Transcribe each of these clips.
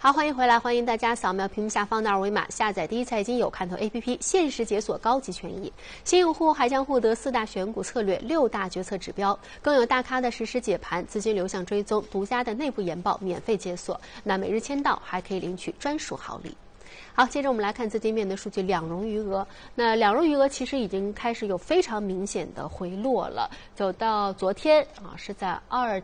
好，欢迎回来，欢迎大家扫描屏幕下方的二维码，下载第一财经有看头 APP， 限时解锁高级权益。新用户还将获得4大选股策略、6大决策指标，更有大咖的实时解盘、资金流向追踪、独家的内部研报免费解锁。那每日签到还可以领取专属好礼。好，接着我们来看资金面的数据，两融余额。那两融余额其实已经开始有非常明显的回落了，走到昨天是在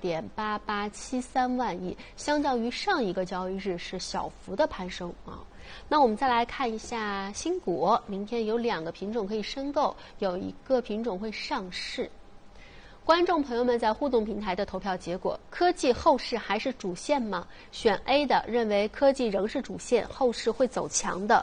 2.8873万亿，相较于上一个交易日是小幅的攀升啊。那我们再来看一下新股，明天有2个品种可以申购，有1个品种会上市。观众朋友们在互动平台的投票结果，科技后市还是主线吗？选 A 的认为科技仍是主线，后市会走强的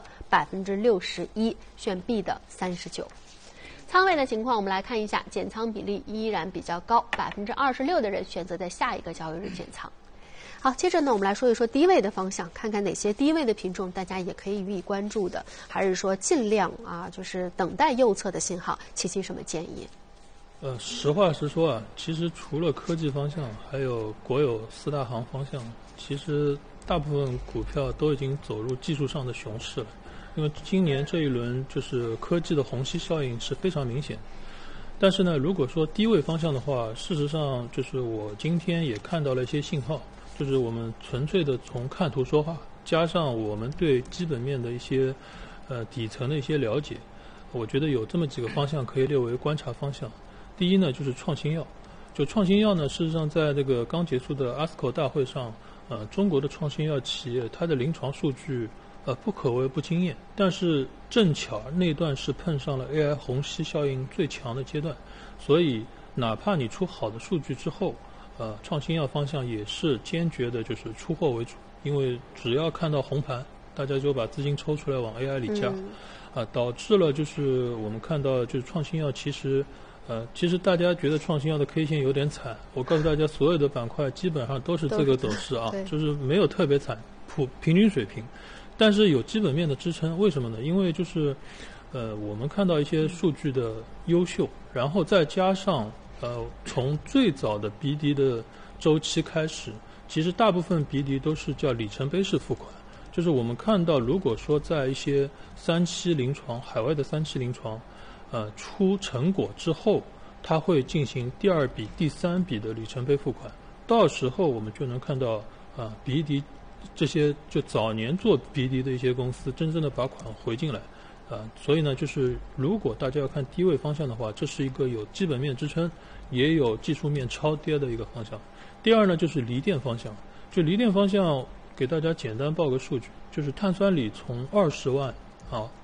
61%，选 B 的39%。仓位的情况我们来看一下，减仓比例依然比较高，26%的人选择在下一个交易日减仓。好，接着呢，我们来说一说低位的方向，看看哪些低位的品种大家也可以予以关注的，还是说尽量就是等待右侧的信号。琪琪什么建议？ 实话实说啊，其实除了科技方向，还有国有4大行方向，其实大部分股票都已经走入技术上的熊市了。因为今年这一轮就是科技的虹吸效应是非常明显。但是呢，如果说低位方向的话，事实上就是我今天也看到了一些信号，就是我们纯粹的从看图说话，加上我们对基本面的一些底层的一些了解，我觉得有这么几个方向可以列为观察方向。第一呢，就是创新药。就创新药呢，事实上在这个刚结束的 ASCO 大会上，中国的创新药企业它的临床数据不可谓不惊艳，但是正巧那段是碰上了 AI 虹吸效应最强的阶段，所以哪怕你出好的数据之后，创新药方向也是坚决的就是出货为主，因为只要看到红盘，大家就把资金抽出来往 AI 里加，导致了就是我们看到就是创新药其实大家觉得创新药的 K 线有点惨，我告诉大家，所有的板块基本上都是这个走势啊，就是没有特别惨，平均水平，但是有基本面的支撑。为什么呢？因为就是我们看到一些数据的优秀，然后再加上从最早的 BD 的周期开始，其实大部分 BD 都是叫里程碑式付款，就是我们看到如果说在一些3期临床，海外的3期临床出成果之后，它会进行第2笔、第3笔的里程碑付款。到时候我们就能看到BD 这些就早年做 BD 的一些公司真正的把款回进来所以呢，就是如果大家要看低位方向的话，这是一个有基本面支撑，也有技术面超跌的一个方向。第二呢，就是锂电方向。就锂电方向给大家简单报个数据，就是碳酸锂从20万